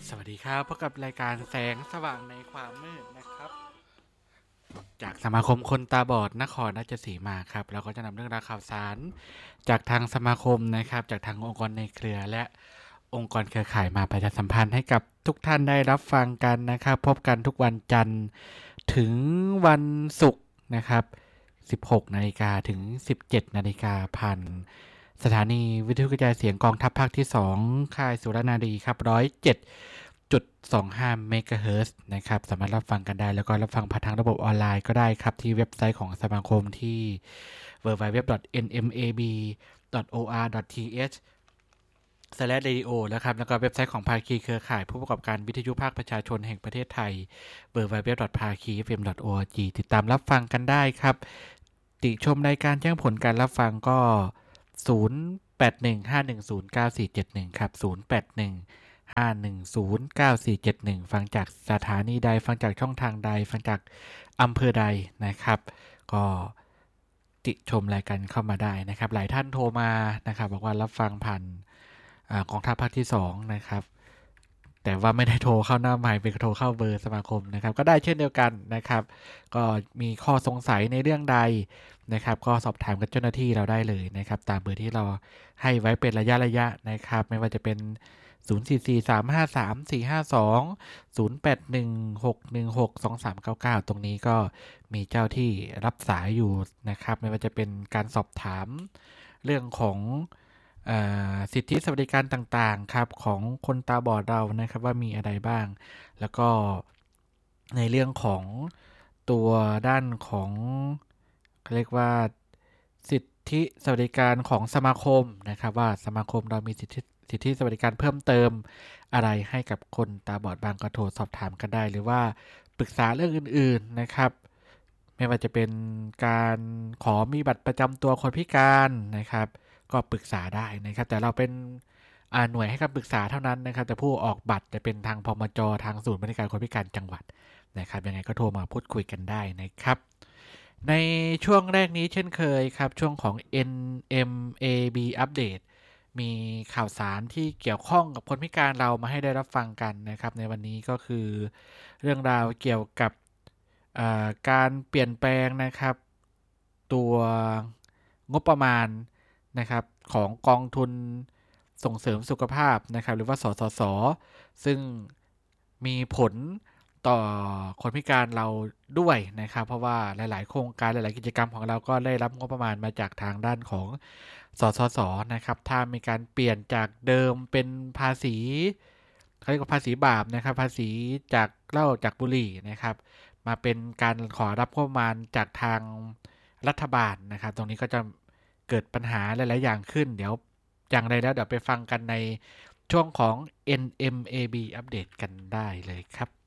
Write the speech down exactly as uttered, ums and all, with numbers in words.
สวัสดีครับพบกับรายการแสงสว่างในความมืดนะครับจากสมาคมคนตาบอดนครราชสีมาครับเราก็จะนำเรื่องราวข่าวสารจากทางสมาคมนะครับจากทางองค์กรในเครือและองค์กรเครือข่ายมาประชาสัมพันธ์ให้กับทุกท่านได้รับฟังกันนะครับพบกันทุกวันจันทร์ถึงวันศุกร์นะครับสิบหกนาฬิกาถึงสิบเจ็ดนาฬิกาผ่านสถานีวิทยุกระจายเสียงกองทัพภาคที่สองค่ายสุรนารีครับร้อยเจ็ดจุดสองห้าเมกะเฮิรตซ์นะครับสามารถรับฟังกันได้แล้วก็รับฟังผ่านทางระบบออนไลน์ก็ได้ครับที่เว็บไซต์ของสมาคมที่ ดับเบิลยู ดับเบิลยู ดับเบิลยู ดอท เอ็น เอ็ม เอ บี ดอท โอ อาร์ ดอท ที เอช สแลช เรดิโอ แล้วครับแล้วก็เว็บไซต์ของภาคีเครือข่ายผู้ประกอบการวิทยุภาคประชาชนแห่งประเทศไทย ดับเบิลยู ดับเบิลยู ดับเบิลยู ดอท ภาคี เอฟ เอ็ม ดอท โอ อาร์ จี ติดตามรับฟังกันได้ครับติชมรายการแจ้งผลการรับฟังก็ศูนย์ แปด หนึ่ง ห้า หนึ่ง ศูนย์ เก้า สี่ เจ็ด หนึ่งครับศูนย์ แปด หนึ่ง ห้า หนึ่ง ศูนย์ เก้า สี่ เจ็ด หนึ่งฟังจากสถานีใดฟังจากช่องทางใดฟังจากอำเภอใดนะครับก็ติชมรายการเข้ามาได้นะครับหลายท่านโทรมานะครับบอกว่ารับฟังผ่านกองทัพภาคที่สองนะครับแต่ว่าไม่ได้โทรเข้าหน้าไมค์เป็นโทรเข้าเบอร์สมาคมนะครับก็ได้เช่นเดียวกันนะครับก็มีข้อสงสัยในเรื่องใดนะครับก็สอบถามกับเจ้าหน้าที่เราได้เลยนะครับตามเบอร์ที่เราให้ไว้เป็นระยะระยะนะครับไม่ว่าจะเป็นศูนย์ สี่ สี่ สาม ห้า สาม สี่ ห้า สอง ศูนย์ แปด หนึ่ง หก หนึ่ง หก สอง สาม เก้า เก้าตรงนี้ก็มีเจ้าที่รับสายอยู่นะครับไม่ว่าจะเป็นการสอบถามเรื่องของสิทธิสวัสดิการต่างๆครับของคนตาบอดเรานะครับว่ามีอะไรบ้างแล้วก็ในเรื่องของตัวด้านของเรียกว่าสิทธิสวัสดิการของสมาคมนะครับว่าสมาคมเรามีสิทธิสิทธิสวัสดิการเพิ่มเติมอะไรให้กับคนตาบอดบางก็โทรสอบถามกันได้หรือว่าปรึกษาเรื่องอื่นๆนะครับไม่ว่าจะเป็นการขอมีบัตรประจำตัวคนพิการนะครับก็ปรึกษาได้นะครับแต่เราเป็นหน่วยให้คำปรึกษาเท่านั้นนะครับแต่ผู้ออกบัตรจะเป็นทางพมจทางศูนย์บริการคนพิการจังหวัดนะครับยังไงก็โทรมาพูดคุยกันได้นะครับในช่วงแรกนี้เช่นเคยครับช่วงของ เอ็น เอ็ม เอ บี อัปเดตมีข่าวสารที่เกี่ยวข้องกับคนพิการเรามาให้ได้รับฟังกันนะครับในวันนี้ก็คือเรื่องราวเกี่ยวกับการเปลี่ยนแปลงนะครับตัวงบประมาณนะครับของกองทุนส่งเสริมสุขภาพนะครับหรือว่าสสสซึ่งมีผลต่อคนพิการเราด้วยนะครับเพราะว่าหลายๆโครงการหลายๆกิจกรรมของเราก็ได้รับงบประมาณมาจากทางด้านของสสสนะครับถ้ามีการเปลี่ยนจากเดิมเป็นภาษีเขาเรียกว่าภาษีบาปนะครับภาษีจากเหล้าจากบุหรี่นะครับมาเป็นการขอรับงบประมาณจากทางรัฐบาลนะครับตรงนี้ก็จะเกิดปัญหาหลายๆอย่างขึ้นเดี๋ยวอย่างไรแล้วเดี๋ยวไปฟังกันในช่วงของ เอ็น เอ็ม เอ บี อัปเดตกันได้เลยครับ